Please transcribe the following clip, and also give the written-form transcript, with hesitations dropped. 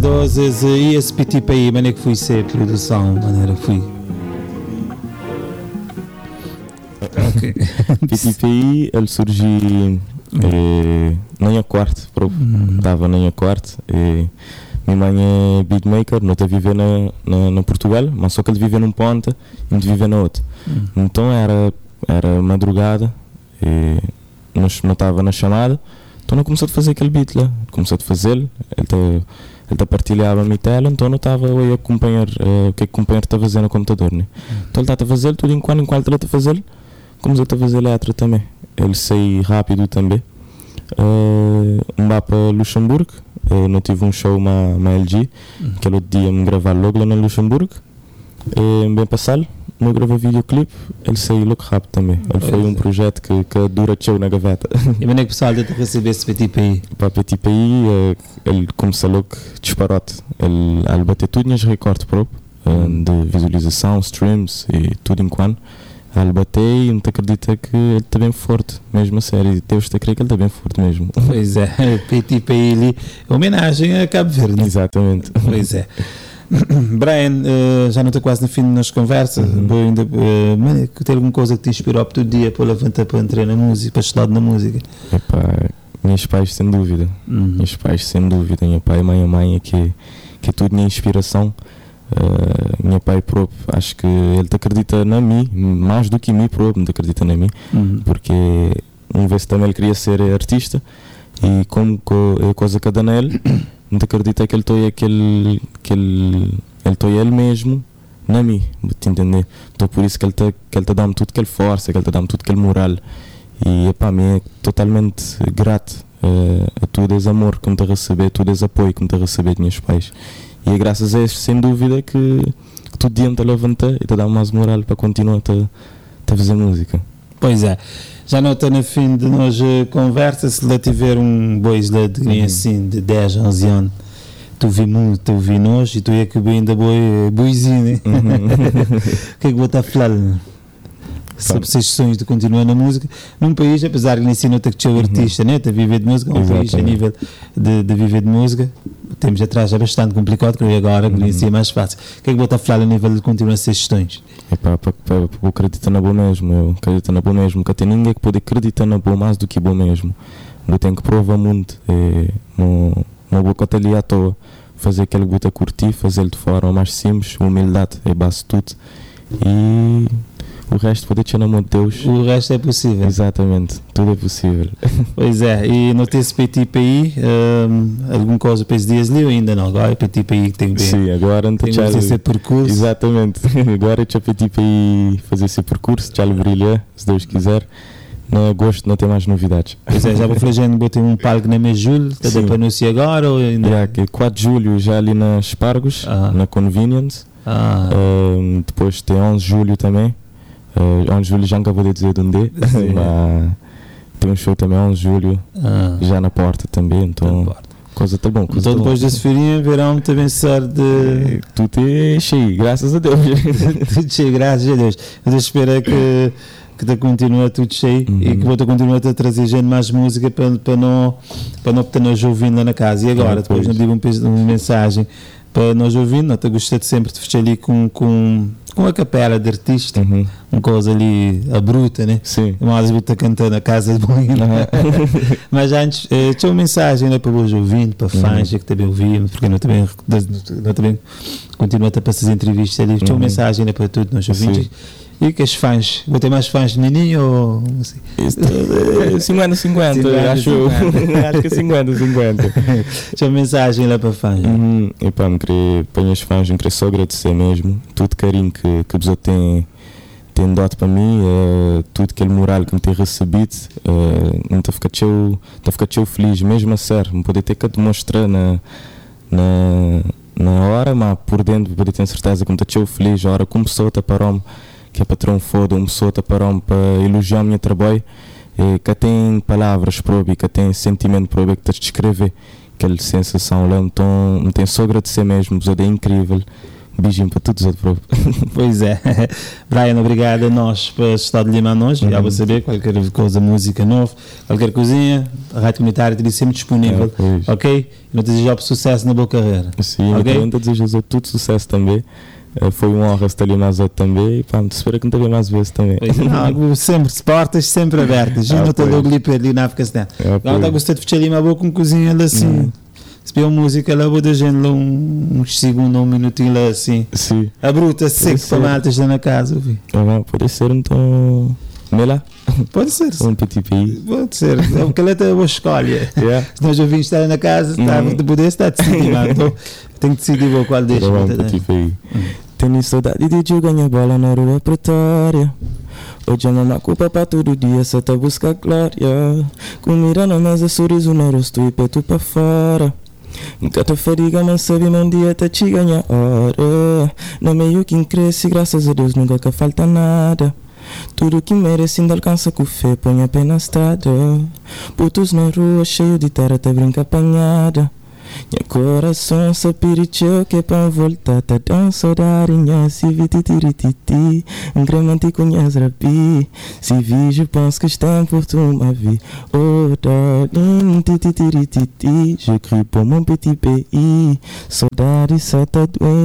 Doses e esse PTPI, maneira que fui ser produção, maneira que fui. Ok. PTPI, ele surgiu na minha quarto, estava na minha quarto. Minha mãe é beatmaker, não está a viver na Portugal, mas só que ele vive num ponto e não vive na outra. Então era madrugada, e não estava na chamada, então não começou a fazer aquele beat lá, começou a fazer, ele partilhava a minha tela, então não estava a acompanhar o que o companheiro está a fazer no computador, né? Então ele está a fazer tudo enquanto ele está a fazer, começou a fazer letra também, ele saiu rápido também. Vá para Luxemburgo, não tive um show na LG, aquele outro dia me gravar logo lá no Luxemburgo, bem passado, não gravei videoclipe, ele saiu logo rápido também. Ele foi um projeto que dura show na gaveta. E como é que o pessoal tenta receber esse PTPI? Para o PTPI, ele começou logo disparote, ele bateu tudo nos recordes próprios, de visualização, streams e tudo enquanto. Ele bateu e não te acredita que ele está bem forte, mesmo a sério. Deus te crê que ele está bem forte mesmo. Pois é, PTPI ali, homenagem a Cabo Verde. Exatamente. Pois é. Brian, já não estou quase no fim das conversas. Ainda tem alguma coisa que te inspirou todo dia para levantar para entrar na música, para estudar na música? Epá, meus pais sem dúvida. Meus pais sem dúvida. Meu pai e minha mãe é que é tudo minha inspiração. Meu pai próprio, acho que ele te acredita na mim, mais do que mim próprio, te acredita na mim, porque uma vez também ele queria ser artista e como é coisa que dá nele, não te acredita que ele está ele mesmo na mim, te entender? Então por isso que ele te dá-me tudo aquela força, que ele te dá-me tudo aquele moral e para mim é totalmente grato a todo esse amor que me está a receber, todo esse apoio que me está a receber de meus pais. E é graças a isso, sem dúvida, que todo dia te levanta e te dá mais moral para continuar a fazer música. Pois é. Já não está no fim de nós conversa, se lá tiver um bois lá de assim, de 10, 11 anos, tu vi nós e tu ia que ainda boizinho, né? O que é que vou estar a falar? Sobre esses sonhos de continuar na música num país, apesar de ensino ter que ser artista, né? De viver de música, um país a nível de viver de música temos atrás é bastante complicado, que agora é mais fácil. O que é que vou estar a falar a nível de continuar esses sonhos? Para acreditar na boa mesmo, eu acredito na boa mesmo, que tem ninguém que pode acreditar na boa mais do que boa mesmo. Eu tenho que provar muito, não vou estar ali à toa, fazer aquele que eu curtir, fazer de forma mais simples, humildade é base de tudo e o resto pode ter na mão de Deus. O resto é possível. Exatamente, tudo é possível. Pois é, e no teu PTPI, alguma coisa para esses dias ali ou ainda não? Agora é PTPI que tem bem. Sim, agora não tem esse percurso. Exatamente, agora é o PTPI fazer esse percurso, já lhe brilha, se Deus quiser. No agosto não tem mais novidades. Pois é, já vou fazer um palco na mês de julho, está para anunciar agora? Ou ainda? Que 4 de julho já ali na Espargos, na Convenience. Depois tem 11 de julho também. 11 de julho já nunca vou dizer de onde é, mas tem um show também 11 de julho já na porta também, então coisa tá bom. Então depois desse feirinha verão também ser de... Tudo é cheio, graças a Deus. Tudo cheio, graças a Deus. Eu espero que te continue tudo cheio e que vou continuar a trazer gente mais música para não ter nós ouvindo na casa. E agora, depois não digo uma mensagem para nós ouvindo, não te gostei de sempre de fechar ali com a capela de artista, uma coisa ali a bruta, né? Sim. Mas bruta cantando na casa de banho, né? Mas antes, tinha uma mensagem, né, para os ouvintes, para fãs que também ouviam, porque não também continua a passar as entrevistas ali, tinha uma mensagem, né, para todos nós ouvintes. E que os fãs, vou ter mais fãs de menino ou assim? 50-50, acho que é 50-50. Tinha uma mensagem lá para fãs. E para os fãs, eu queria só agradecer mesmo todo o carinho que você tem dado para mim, tudo aquele moral que me tem recebido, não estou a ficar feliz, mesmo a sério, me poder ter que demonstrar na hora, mas por dentro poder ter certeza que me estou feliz, a hora como pessoa está para que é patrão foda, uma pessoa está para elogiar o meu trabalho, que tem palavras próprias, que tem sentimento próprio, que está a descrever aquela sensação lá, então me tem só agradecer mesmo, você é incrível, Um beijinho para todos os outros. Pois é. Brian, obrigado a nós por estar de Lima a nós. Já vou saber qualquer coisa, música nova, qualquer coisinha, a Rádio Comunitária está sempre disponível. Ok? E não te desejo sucesso na boa carreira. Sim, okay? Eu desejo todo sucesso também. Foi uma honra estar ali mais outro também e pá, espero que não te mais vezes também. Não, sempre, portas sempre abertas. Já não estou logo ali na África. Agora gostei de fechar ali uma boa com cozinha lá assim. Se viu música lá, vou dar gente lá uns segundos ou um minutinho lá assim. Sim. A bruta seco para maltas lá na casa. Pode ser então. Mela? Pode ser. Um petit pays. Pode ser. É porque ela é boa escolha. Se nós já vimos estar na casa, de poder estar decidido. Então tenho que decidir qual deixa. Um petit pays. Tenho saudade de jogar minha bola na rua Pretória. Hoje a mamãe culpa para todo dia, só tá buscar glória. Comida na mesa, sorriso no rosto e peito para fora. Nunca te fadiga, mas sabe um dia te te ganha hora. No meio que cresce, graças a Deus nunca que falta nada. Tudo que merece ainda alcança com fé, põe apenas estrada. Putos na rua, cheio de tara, te brinca apanhada. Meu coração só pirichou que é pra voltar. Tá dando saudade, se vi titirititi. Um cremante conhece rabi. Se vejo, penso que está por tu ma vie. Oh, darling, titirititi. Je crie pour mon petit pays. Saudade, ça t'a doué.